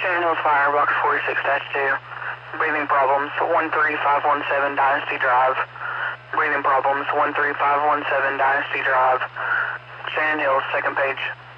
Shannon Hills Fire, box 46-2. Breathing problems, 13517 Dynasty Drive. Breathing problems, 13517 Dynasty Drive. Shannon Hills, second page.